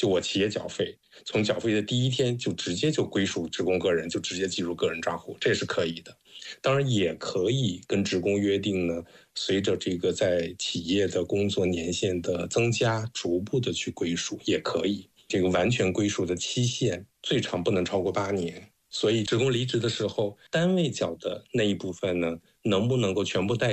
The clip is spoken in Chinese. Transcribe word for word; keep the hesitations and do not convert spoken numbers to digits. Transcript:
就我企业缴费，从缴费的第一天就直接就归属职工个人，就直接计入个人账户，这是可以的。当然也可以跟职工约定呢，随着这个在企业的工作年限的增加，逐步的去归属也可以。这个完全归属的期限最长不能超过八年。所以职工离职的时候，单位缴的那一部分呢，能不能够全部代